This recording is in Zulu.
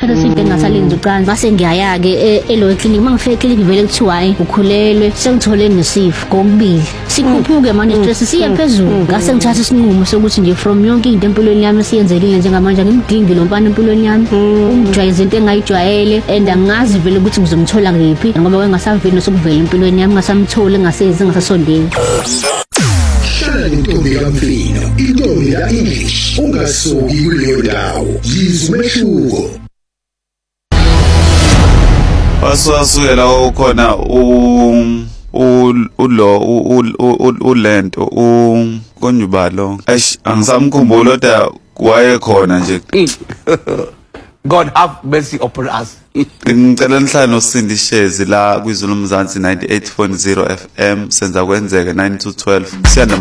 isikhathi eside engasalenzi ucansi mase ngiyaya ke eloyo clinic mangifike clinic vele kuthiwa hayi ukhulelwe sengithole nesifo kokubili sikhuphuke manje stress siya phezulu ngase ngithatha isinqumo sokuthi nje from yonke into empilweni yami siyenzelile njengamanje ngimdingi lo mfana empilweni yami ungijwayeze into engayijwayele and angazi vele ukuthi ngizomthola ngephi ngoba wengasaveli nosokuvela empilweni yami ngasamthola ngasezi ngasasondeli. Hlala nentombi kaMfino, intombi ya English, ungasuki kuleyo ndawo, yizwe umehluko. Wasasukela ukhona ulento konjubalo angisamkhumbula kodwa wayekhona nje. God have mercy upon us. Ngicela nihlale noSindi Shezi la kwiZulu Mzansi 98.0 FM senza kwenzeke 9 to 12.